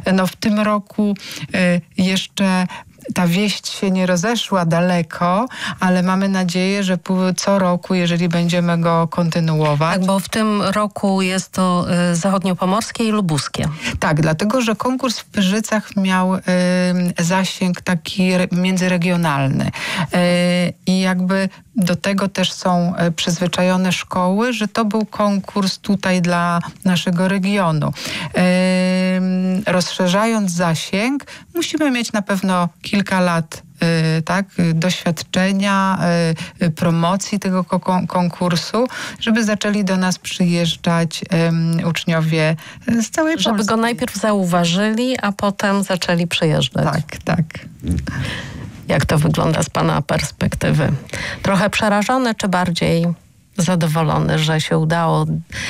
No w tym roku jeszcze ta wieść się nie rozeszła daleko, ale mamy nadzieję, że co roku, jeżeli będziemy go kontynuować. Tak, bo w tym roku jest to zachodniopomorskie i lubuskie. Tak, dlatego, że konkurs w Pyrzycach miał zasięg taki międzyregionalny. I jakby do tego też są przyzwyczajone szkoły, że to był konkurs tutaj dla naszego regionu. Rozszerzając zasięg, musimy mieć na pewno kilka lat doświadczenia, promocji tego konkursu, żeby zaczęli do nas przyjeżdżać uczniowie z całej Polski. Żeby go najpierw zauważyli, a potem zaczęli przyjeżdżać. Tak. Jak to wygląda z pana perspektywy? Trochę przerażony, czy bardziej zadowolony, że się udało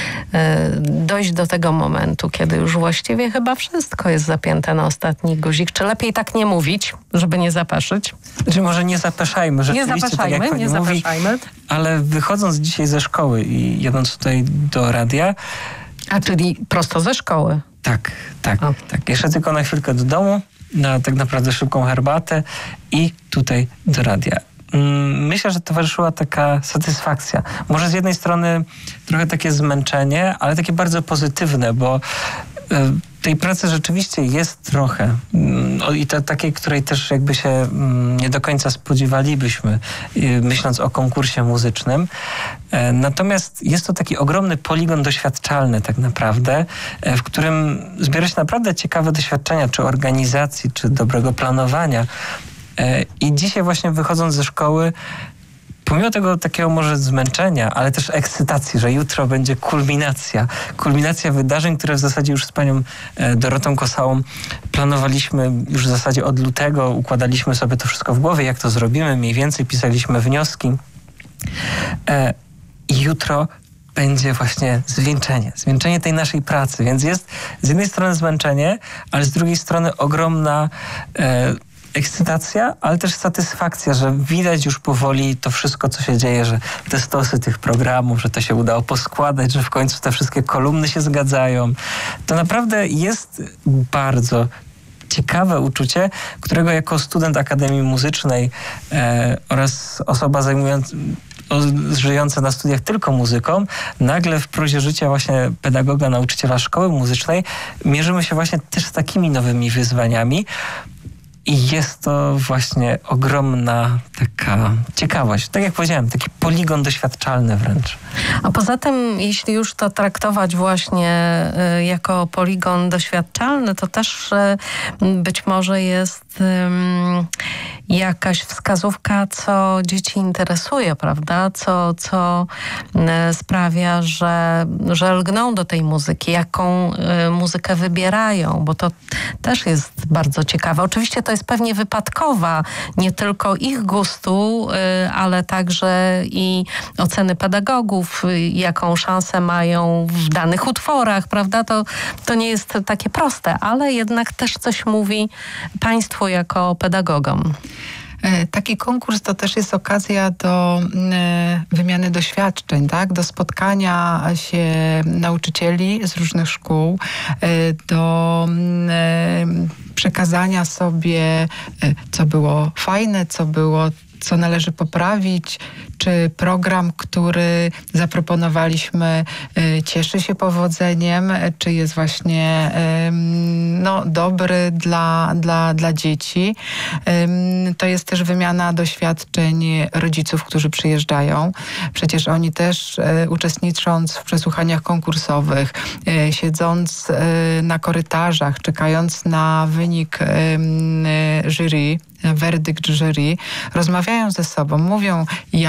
dojść do tego momentu, kiedy już właściwie chyba wszystko jest zapięte na ostatni guzik? Czy lepiej tak nie mówić, żeby nie zapeszyć? Czy może nie zapeszajmy, rzeczywiście, tak jak pani mówi, ale wychodząc dzisiaj ze szkoły i jadąc tutaj do radia... A czyli prosto ze szkoły? Tak. Jeszcze tylko na chwilkę do domu, na tak naprawdę szybką herbatę i tutaj do radia. Myślę, że towarzyszyła taka satysfakcja. Może z jednej strony trochę takie zmęczenie, ale takie bardzo pozytywne, bo tej pracy rzeczywiście jest trochę. I to takiej, której też jakby się nie do końca spodziewalibyśmy, myśląc o konkursie muzycznym. Natomiast jest to taki ogromny poligon doświadczalny tak naprawdę, w którym zbiera się naprawdę ciekawe doświadczenia, czy organizacji, czy dobrego planowania. I dzisiaj właśnie wychodząc ze szkoły, pomimo tego takiego może zmęczenia, ale też ekscytacji, że jutro będzie kulminacja wydarzeń, które w zasadzie już z panią Dorotą Kosałą planowaliśmy już w zasadzie od lutego, układaliśmy sobie to wszystko w głowie, jak to zrobimy, mniej więcej pisaliśmy wnioski. I jutro będzie właśnie zwieńczenie tej naszej pracy, więc jest z jednej strony zmęczenie, ale z drugiej strony ogromna ekscytacja, ale też satysfakcja, że widać już powoli to wszystko, co się dzieje, że te stosy tych programów, że to się udało poskładać, że w końcu te wszystkie kolumny się zgadzają. To naprawdę jest bardzo ciekawe uczucie, którego jako student Akademii Muzycznej oraz osoba żyjąca na studiach tylko muzyką, nagle w prozie życia właśnie pedagoga, nauczyciela szkoły muzycznej mierzymy się właśnie też z takimi nowymi wyzwaniami. I jest to właśnie ogromna taka ciekawość. Tak jak powiedziałem, taki poligon doświadczalny wręcz. A poza tym, jeśli już to traktować właśnie jako poligon doświadczalny, to też być może jest jakaś wskazówka, co dzieci interesuje, prawda? Co sprawia, że lgną do tej muzyki, jaką muzykę wybierają, bo to też jest bardzo ciekawe. Oczywiście to jest pewnie wypadkowa nie tylko ich gustu, ale także i oceny pedagogów, jaką szansę mają w danych utworach, prawda? To nie jest takie proste, ale jednak też coś mówi państwu jako pedagogom. Taki konkurs to też jest okazja do wymiany doświadczeń, tak? Do spotkania się nauczycieli z różnych szkół, do przekazania sobie, co było fajne, co należy poprawić, czy program, który zaproponowaliśmy, cieszy się powodzeniem, czy jest właśnie dobry dla dzieci. To jest też wymiana doświadczeń rodziców, którzy przyjeżdżają. Przecież oni też uczestnicząc w przesłuchaniach konkursowych, siedząc na korytarzach, czekając na wynik jury, werdykt jury, rozmawiają ze sobą, mówią,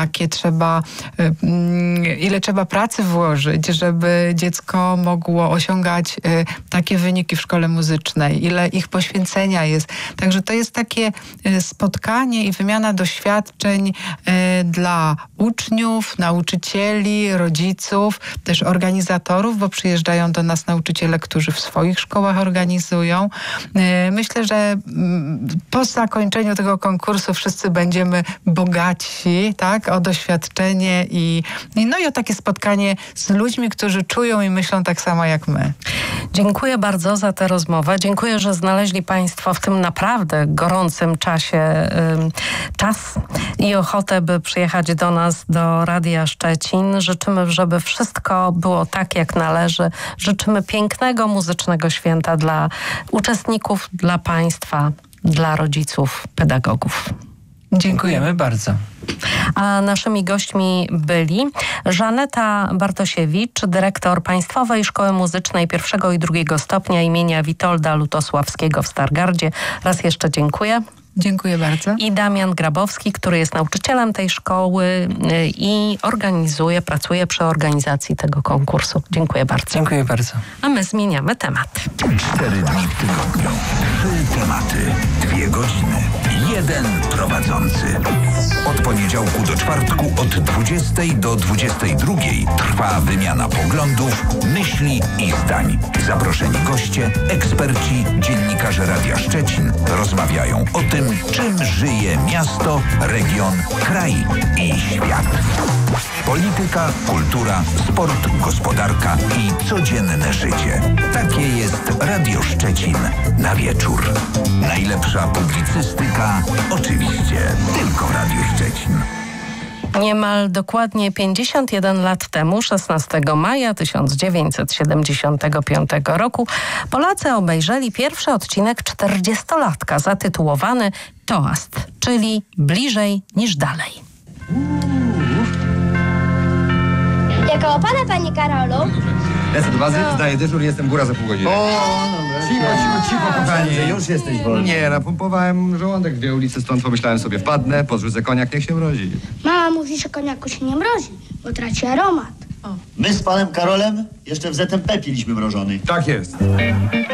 ile trzeba pracy włożyć, żeby dziecko mogło osiągać takie wyniki w szkole muzycznej, ile ich poświęcenia jest. Także to jest takie spotkanie i wymiana doświadczeń dla uczniów, nauczycieli, rodziców, też organizatorów, bo przyjeżdżają do nas nauczyciele, którzy w swoich szkołach organizują. Myślę, że po zakończeniu tego konkursu wszyscy będziemy bogatsi, tak, o doświadczenie i o takie spotkanie z ludźmi, którzy czują i myślą tak samo jak my. Dziękuję bardzo za tę rozmowę. Dziękuję, że znaleźli Państwo w tym naprawdę gorącym czasie czas i ochotę, by przyjechać do nas, do Radia Szczecin. Życzymy, żeby wszystko było tak, jak należy. Życzymy pięknego muzycznego święta dla uczestników, dla Państwa, dla rodziców, pedagogów. Dziękujemy bardzo. A naszymi gośćmi byli Żaneta Bartosiewicz, dyrektor Państwowej Szkoły Muzycznej I i II stopnia imienia Witolda Lutosławskiego w Stargardzie. Raz jeszcze dziękuję. Dziękuję bardzo. I Damian Grabowski, który jest nauczycielem tej szkoły i pracuje przy organizacji tego konkursu. Dziękuję bardzo. Dziękuję bardzo. A my zmieniamy temat. 4 dni w tygodniu, 3 tematy, 2 godziny, 1 prowadzący. Od poniedziałku do czwartku od 20 do 22 trwa wymiana poglądów, myśli i zdań. Zaproszeni goście, eksperci, dziennikarze Radia Szczecin rozmawiają o tym, czym żyje miasto, region, kraj i świat. Polityka, kultura, sport, gospodarka i codzienne życie. Takie jest Radio Szczecin na wieczór. Najlepsza publicystyka oczywiście tylko w Radiu Szczecin. Niemal dokładnie 51 lat temu, 16 maja 1975 roku, Polacy obejrzeli pierwszy odcinek 40-latka zatytułowany Toast, czyli Bliżej niż dalej. Jako pana, panie Karolu? Lecę do bazy, zdaję dyżur, jestem góra za pół godziny. Cicho, kochani. Już jesteś wolny. Nie, napompowałem żołądek 2 ulice, stąd pomyślałem sobie, wpadnę, podrzucę koniak, niech się mrozi. Mama mówi, że koniaku się nie mrozi, bo traci aromat. My z panem Karolem jeszcze w ZMP piliśmy mrożony. Tak jest.